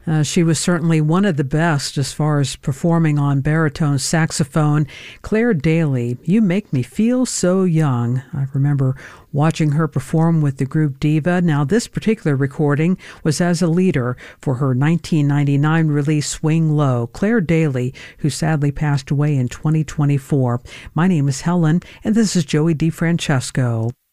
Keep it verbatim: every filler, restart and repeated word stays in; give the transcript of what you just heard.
Uh, she was certainly one of the best as far as performing on baritone saxophone. Claire Daly, You Make Me Feel So Young. I remember watching her perform with the group Diva. Now, this particular recording was as a leader for her nineteen ninety-nine release Swing Low. Claire Daly, who sadly passed away in twenty twenty-four. My name is Helen, and this is Joey DeFrancesco.